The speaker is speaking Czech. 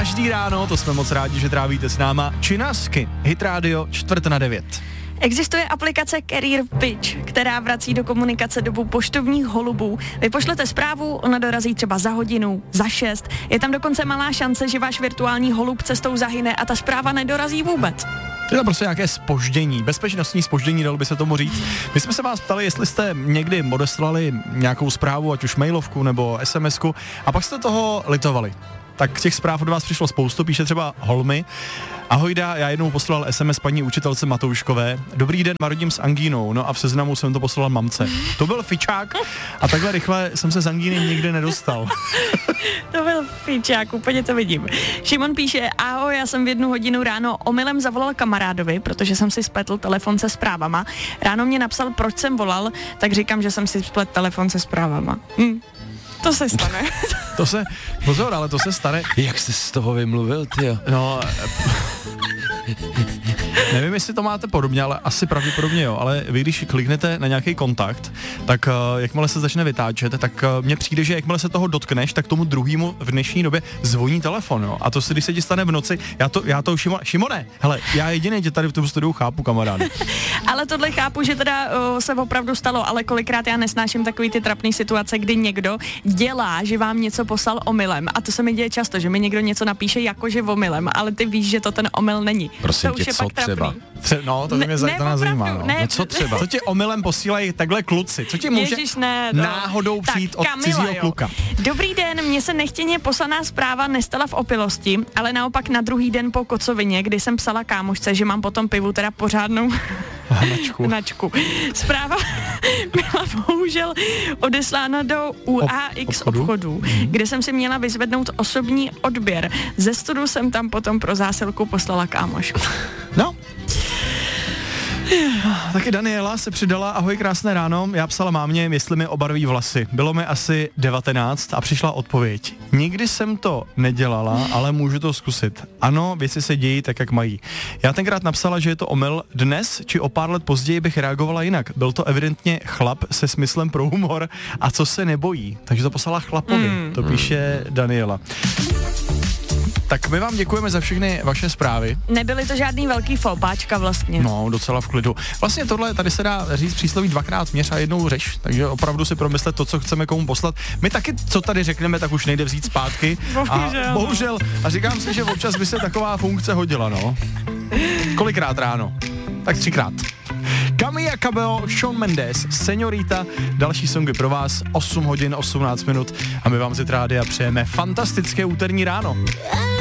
každý ráno, to jsme moc rádi, že trávíte s náma. Činasky, Hit Radio 8:45. Existuje aplikace Carrier Pitch, která vrací do komunikace dobu poštovních holubů. Vy pošlete zprávu, ona dorazí třeba za hodinu, za 6. Je tam dokonce malá šance, že váš virtuální holub cestou zahyne a ta zpráva nedorazí vůbec. Je to prostě nějaké zpoždění, bezpečnostní zpoždění, dalo by se tomu říct. My jsme se vás ptali, jestli jste někdy odeslali nějakou zprávu, ať už mailovku nebo SMSku, a pak jste toho litovali. Tak těch zpráv od vás přišlo spoustu, píše třeba Holmy. Ahojda, já jednou poslal SMS paní učitelce Matouškové. Dobrý den, marodím s angínou. No a v seznamu jsem to poslal mamce. To byl fičák a takhle rychle jsem se z angíny nikdy nedostal. To byl fičák, úplně to vidím. Šimon píše, ahoj, já jsem v 1 hodinu ráno omylem zavolal kamarádovi, protože jsem si spletl telefon se zprávama. Ráno mě napsal, proč jsem volal, tak říkám, že jsem si spletl telefon se zprávama. To se stane. Pozor, ale to se stane. Jak jsi z toho vymluvil, tyjo? No, nevím, jestli to máte podobně, ale asi pravděpodobně jo, ale vy, když kliknete na nějaký kontakt, tak jakmile se začne vytáčet, tak mně přijde, že jakmile se toho dotkneš, tak tomu druhému v dnešní době zvoní telefon, jo. A to se, když se ti stane v noci, já to Šimone, hele, já jediný tě tady v tom studiu chápu, kamaráde. Ale tohle chápu, že teda se opravdu stalo, ale kolikrát já nesnáším takový ty trapný situace, kdy někdo dělá, že vám něco poslal omylem, a to se mi děje často, že mi někdo něco napíše jakože omylem, ale ty víš, že to ten omyl není. Prosím to tě, už je co pak třeba? trapný. No, to mě zajímá. No. Ne, no co třeba? Co ti omylem posílají takhle kluci? Co ti může náhodou přijít od cizího kluka? Dobrý den, mně se nechtěně poslaná zpráva nestala v opilosti, ale naopak na druhý den po kocovině, kdy jsem psala kámošce, že mám potom pivu teda pořádnou hnačku. Zpráva byla bohužel odeslána do UAX obchodů, kde jsem si měla vyzvednout osobní odběr. Ze studu jsem tam potom pro zásilku poslala kámošku. No. Taky Daniela se přidala, ahoj, krásné ráno, já psala mámě, jestli mi obarví vlasy. Bylo mi asi 19 a přišla odpověď. Nikdy jsem to nedělala, ale můžu to zkusit. Ano, věci se dějí tak, jak mají. Já tenkrát napsala, že je to omyl. Dnes či o pár let později bych reagovala jinak. Byl to evidentně chlap se smyslem pro humor a co se nebojí. Takže to poslala chlapovi, to píše Daniela. Tak my vám děkujeme za všechny vaše zprávy. Nebyly to žádný velký fopáčka vlastně. No, docela v klidu. Vlastně tohle, tady se dá říct přísloví 2krát měř a 1 řeš, takže opravdu si promyslet to, co chceme komu poslat. My taky, co tady řekneme, tak už nejde vzít zpátky. Bohužel. A říkám si, že občas by se taková funkce hodila, no. Kolikrát ráno? Tak 3krát. Camila Cabello, Shawn Mendes, Señorita, další songy pro vás, 8 hodin 18 minut a my vám z Hit Rádia přejeme fantastické úterní ráno.